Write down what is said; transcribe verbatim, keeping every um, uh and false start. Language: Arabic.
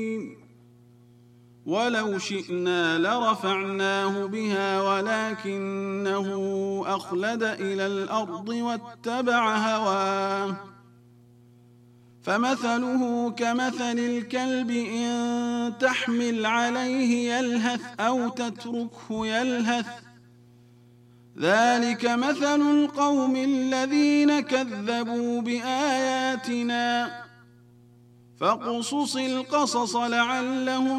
ولو شئنا لرفعناه بها ولكنه أخلد إلى الأرض واتبع هواه فمثله كمثل الكلب إن تحمل عليه يلهث أو تتركه يلهث ذلك مثل القوم الذين كذبوا بآياتنا فاقصص القصص لعلهم